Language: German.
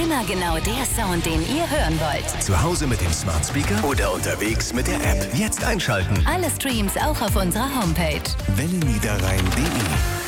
Immer genau der Sound, den ihr hören wollt. Zu Hause mit dem Smart Speaker oder unterwegs mit der App. Jetzt einschalten. Alle Streams auch auf unserer Homepage. Welleniederrhein.de